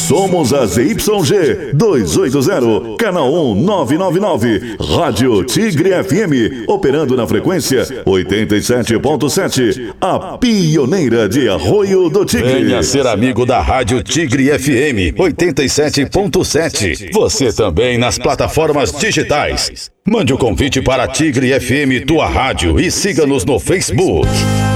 Somos a ZYG 280, canal 1999, Rádio Tigre FM, operando na frequência 87.7, a pioneira de Arroio do Tigre. Venha ser amigo da Rádio Tigre FM 87.7. Você também nas plataformas digitais. Mande o convite para a Tigre FM, tua rádio, e siga-nos no Facebook.